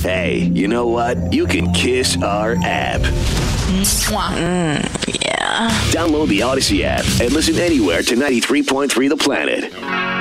Hey, you know what? You can kiss our app. Yeah. Download the Odyssey app and listen anywhere to 93.3 The Planet.